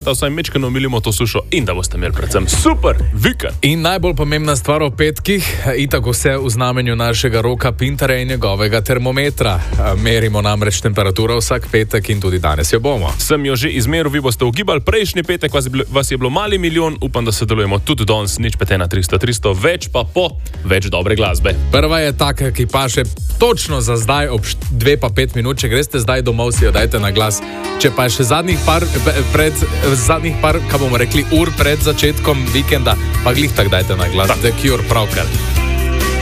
da vsaj mečkano omilimo to sušo in da boste imeli predvsem super vikend. In najbolj pomembna stvar o petkih, itak vse v znamenju našega Roka Pintarja in njegovega termometra. Merimo namreč temperaturo vsak petek in tudi danes jo bomo. Sem jo že izmeril, vi boste ugibali, prejšnji petek vas je bilo mali milijon, upam, da sodelujemo tudi danes, nič 51300, več pa po, več dobre glasbe. Prva je taka, ki paše točno za zdaj ob 2:05 minut, če greste zdaj domov, si jo dajte na glas. Če pa še zadnjih par, kaj bomo rekli, ur pred začetkom vikenda, pa glih tak dajte na glas. The Cure, pravkar.